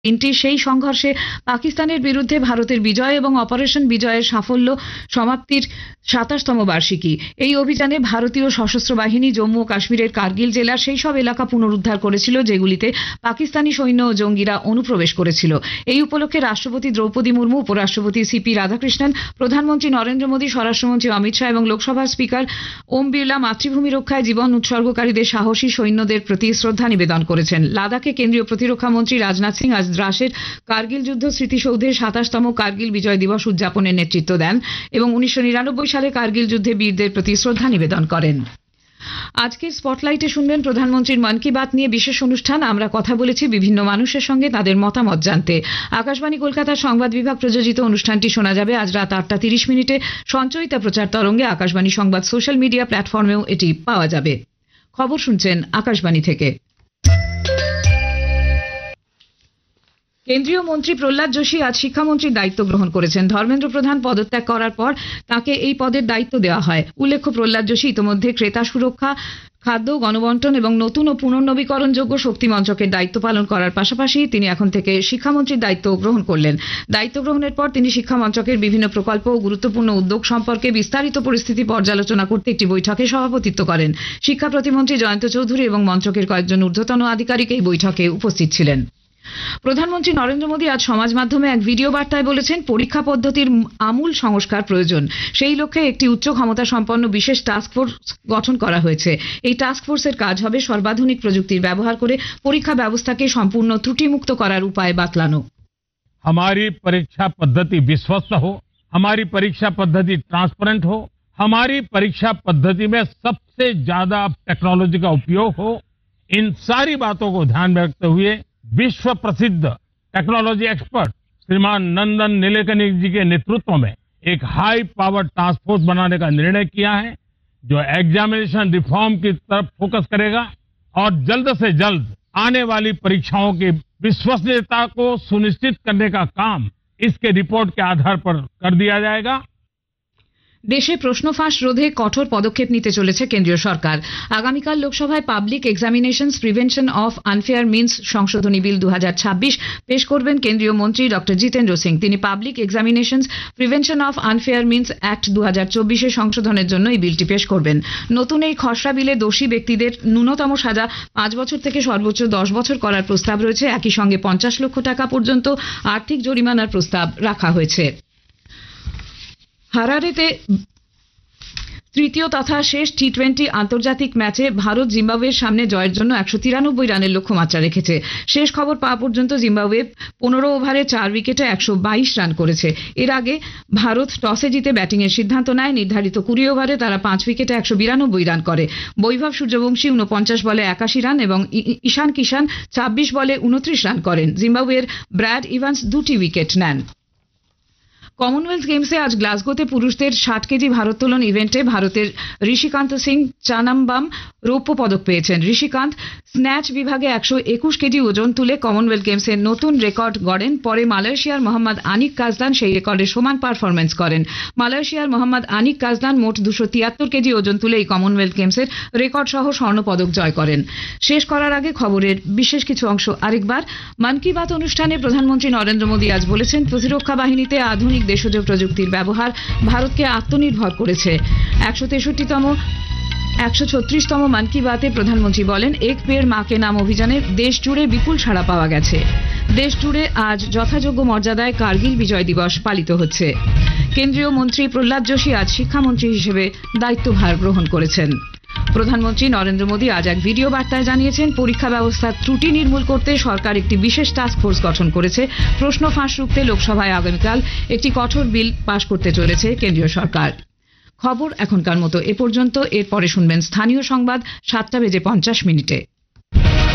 দিনটি সেই সংঘর্ষে পাকিস্তানের বিরুদ্ধে ভারতের বিজয় এবং অপারেশন বিজয়ের সাফল্য সমাপ্তির ২৭তম বার্ষিকী। এই অভিযানে ভারতীয় সশস্ত্র বাহিনী জম্মু ও কাশ্মীরের কার্গিল জেলার সেই সব এলাকা পুনরুদ্ধার করেছিল যেগুলিতে পাকিস্তানি সৈন্য ও জঙ্গিরা অনুপ্রবেশ করেছিল। এই উপলক্ষে রাষ্ট্রপতি দ্রৌপদী মুর্মু, উপরাষ্ট্রপতি সিপি রাধাকৃষ্ণন, প্রধানমন্ত্রী নরেন্দ্র মোদী, স্বরাষ্ট্রমন্ত্রী অমিত শাহ এবং লোকসভার স্পিকার ওম বিড়লা মাতৃভূমি রক্ষায় জীবন উৎসর্গকারীদের সাহসী সৈন্যদের প্রতি শ্রদ্ধা নিবেদন করেছেন। লাদাখে কেন্দ্রীয় প্রতিরক্ষা মন্ত্রী রাজনাথ সিং আজ দ্রাসের কার্গিল যুদ্ধ স্মৃতিসৌধে ২৭তম কার্গিল বিজয় দিবস উদযাপনের নেতৃত্ব দেন এবং ১৯৯৯ সালে কার্গিল যুদ্ধে বীরদের প্রতি শ্রদ্ধা নিবেদন করেন। আজকের স্পটলাইটে শুনবেন প্রধানমন্ত্রীর মন কি বাত নিয়ে বিশেষ অনুষ্ঠান। আমরা কথা বলেছি বিভিন্ন মানুষের সঙ্গে তাদের মতামত জানতে। আকাশবাণী কলকাতার সংবাদ বিভাগ প্রযোজিত অনুষ্ঠানটি শোনা যাবে আজ রাত ৮টা ৩০ সঞ্চয়িতা প্রচার তরঙ্গে। আকাশবাণী সংবাদ সোশ্যাল মিডিয়া প্ল্যাটফর্মেও এটি পাওয়া যাবে। খবর শুনছেন আকাশবাণী থেকে। কেন্দ্রীয় মন্ত্রী প্রহ্লাদ যোশী আজ শিক্ষামন্ত্রীর দায়িত্ব গ্রহণ করেছেন। ধর্মেন্দ্র প্রধান পদত্যাগ করার পর তাকে এই পদের দায়িত্ব দেওয়া হয়। উল্লেখ্য, প্রহ্লাদ যোশী ইতিমধ্যে ক্রেতা সুরক্ষা, খাদ্য, গণবন্টন এবং নতুন ও পুনর্নবীকরণযোগ্য শক্তি মন্ত্রকের দায়িত্ব পালন করার পাশাপাশি তিনি এখন থেকে শিক্ষামন্ত্রীর দায়িত্ব গ্রহণ করলেন। দায়িত্ব গ্রহণের পর তিনি শিক্ষা মন্ত্রকের বিভিন্ন প্রকল্প ও গুরুত্বপূর্ণ উদ্যোগ সম্পর্কে বিস্তারিত পরিস্থিতি পর্যালোচনা করতে একটি বৈঠকে সভাপতিত্ব করেন। শিক্ষা প্রতিমন্ত্রী জয়ন্ত চৌধুরী এবং মন্ত্রকের কয়েকজন ঊর্ধ্বতন আধিকারিক এই বৈঠকে উপস্থিত ছিলেন। প্রধানমন্ত্রী নরেন্দ্র মোদী আজ সমাজ মাধ্যমে এক ভিডিও বার্তায় বলেছেন, পরীক্ষা পদ্ধতির আমূল সংস্কার প্রয়োজন। সেই লক্ষ্যে একটি উচ্চ ক্ষমতা সম্পন্ন বিশেষ টাস্ক ফোর্স গঠন করা হয়েছে। এই টাস্ক ফোর্সের কাজ হবে সর্বাধুনিক প্রযুক্তির ব্যবহার করে পরীক্ষা ব্যবস্থাকে সম্পূর্ণ ত্রুটিমুক্ত করার উপায় বাতলানো। हमारी परीक्षा पद्धति विश्वस्त हो, हमारी परीक्षा पद्धति ट्रांसपेरेंट हो, हमारी परीक्षा पद्धति में सबसे ज्यादा टेक्नोलॉजी का उपयोग हो। इन सारी बातों को ध्यान में रखते हुए विश्व प्रसिद्ध टेक्नोलॉजी एक्सपर्ट श्रीमान नंदन नीलेकनी जी के नेतृत्व में एक हाई पावर टास्क फोर्स बनाने का निर्णय किया है, जो एग्जामिनेशन रिफॉर्म की तरफ फोकस करेगा और जल्द से जल्द आने वाली परीक्षाओं की विश्वसनीयता को सुनिश्चित करने का काम इसके रिपोर्ट के आधार पर कर दिया जाएगा। দেশে প্রশ্ন ফাঁস রোধে কঠোর পদক্ষেপ নিতে চলেছে কেন্দ্রীয় সরকার। আগামীকাল লোকসভায় public examinations prevention of unfair means সংশোধনী বিল ২০২৬ পেশ করবেন কেন্দ্রীয় মন্ত্রী ডক্টর জিতেন্দ্র সিং। তিনি public examinations prevention of unfair means act ২০২৪ সংশোধনের জন্য এই বিলটি পেশ করবেন। নতুন এই খসড়া বিলে দোষী ব্যক্তিদের ন্যূনতম সাজা ৫ বছর থেকে সর্বোচ্চ ১০ বছর করার প্রস্তাব রয়েছে। একই সঙ্গে ৫০ লক্ষ টাকা পর্যন্ত আর্থিক জরিমানার প্রস্তাব রাখা হয়েছে। হারারেতে তৃতীয় তথা শেষ টি-20 আন্তর্জাতিক ম্যাচে ভারত জিম্বাবুয়ের সামনে জয়ের জন্য ১৯৩ রানের লক্ষ্যমাত্রা রেখেছে। শেষ খবর পাওয়া পর্যন্ত জিম্বাবুয়ে ১৫ ওভারে ৪ উইকেটে ১২২ রান করেছে। এর আগে ভারত টসে জিতে ব্যাটিংয়ের সিদ্ধান্ত নেয়। নির্ধারিত ২০ ওভারে তারা ৫ উইকেটে ১৯২ রান করে। বৈভব সূর্যবংশী ৪৯ বলে ৮১ রান এবং ঈশান কিষান ২৬ বলে ২৯ রান করেন। জিম্বাবুয়ের ব্র্যাড ইভান্স ২টি উইকেট নেন। কমনওয়েলথ গেমসে আজ গ্লাসগোতে পুরুষদের ৬০ কেজি ভারোত্তোলন ইভেন্টে ভারতের ঋষিকান্ত সিং চানাম্বাম রৌপ্য পদক পেয়েছেন। ঋষিকান্ত স্ন্যাচ বিভাগে ১২১ কেজি ওজন তুলে কমনওয়েলথ গেমসের নতুন রেকর্ড গড়েন। পরে মালয়েশিয়ার মোহাম্মদ আনিক কাজদান সেই রেকর্ডের সমান পারফরমেন্স করেন। মালয়েশিয়ার মোহাম্মদ আনিক কাজদান মোট ২৭৩ কেজি ওজন তুলে এই কমনওয়েলথ গেমসের রেকর্ড সহ স্বর্ণপদক জয় করেন। শেষ করার আগে খবরের বিশেষ কিছু অংশ আরেকবার। মন কি বাত অনুষ্ঠানে প্রধানমন্ত্রী নরেন্দ্র মোদী আজ বলেছেন, প্রতিরক্ষা বাহিনীতে আধুনিক দেশজ প্রযুক্তির ব্যবহার ভারতকে আত্মনির্ভর করেছে। ১৩৬তম মন কি বাতে প্রধানমন্ত্রী বলেন, এক পেড় মা কে নাম অভিযানে দেশ জুড়ে বিপুল সাড়া পাওয়া গেছে। দেশ জুড়ে আজ যথাযোগ্য মর্যাদায় কার্গিল বিজয় দিবস পালিত হচ্ছে। কেন্দ্রীয় মন্ত্রী প্রহ্লাদ যোশী আজ শিক্ষামন্ত্রী হিসেবে দায়িত্বভার গ্রহণ করেছেন। প্রধানমন্ত্রী নরেন্দ্র মোদী আজ এক ভিডিও বার্তায় জানিয়েছেন, পরীক্ষা ব্যবস্থার ত্রুটি নির্মূল করতে সরকার একটি বিশেষ টাস্ক ফোর্স গঠন করেছে। প্রশ্ন ফাঁস রুখতে লোকসভায় আগামীকাল একটি কঠোর বিল পাশ করতে চলেছে কেন্দ্রীয় সরকার। খবর এখনকার মতো এ পর্যন্ত। এরপরে শুনবেন স্থানীয় সংবাদ ৭টা বেজে ৫০ মিনিটে।